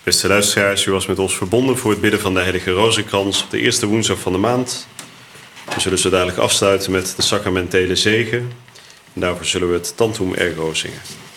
Beste luisteraars, u was met ons verbonden voor het bidden van de Heilige Rozenkrans op de eerste woensdag van de maand. We zullen zo dadelijk afsluiten met de sacramentele zegen. En daarvoor zullen we het Tantum Ergo zingen.